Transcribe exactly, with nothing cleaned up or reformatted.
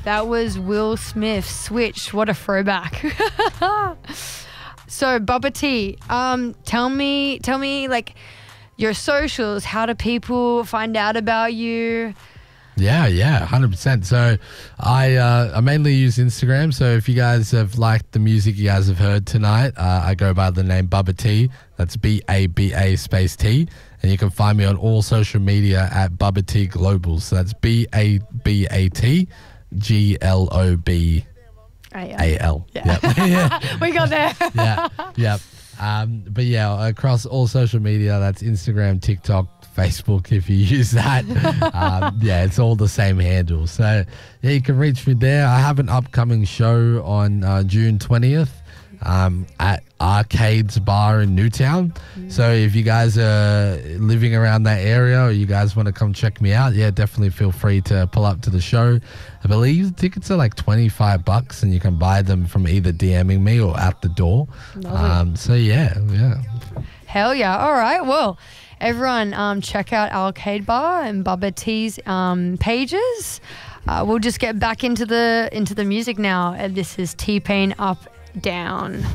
That was Will Smith. Switch. What a throwback. So Bubba T, um, tell me, tell me like your socials. How do people find out about you? Yeah, yeah, one hundred percent. So I uh, I mainly use Instagram. So if you guys have liked the music you guys have heard tonight, uh, I go by the name Bubba T. That's B A B A space T. And you can find me on all social media at Bubba T Global. So that's B A B A T G L O B A L. Yeah. Yep. We got there. yeah, yeah. Um, but yeah, across all social media, that's Instagram, TikTok, Facebook, if you use that. um, yeah, it's all the same handle. So yeah, you can reach me there. I have an upcoming show on uh, June twentieth um, at Arcades Bar in Newtown. Mm. So if you guys are living around that area or you guys want to come check me out, yeah, definitely feel free to pull up to the show. I believe tickets are like twenty-five bucks and you can buy them from either DMing me or at the door. Um, so yeah, yeah. Hell yeah. All right. Well, everyone, um, check out Arcade Bar and Bubba T's um, pages. Uh, we'll just get back into the into the music now. And this is T-Pain, Up, Down.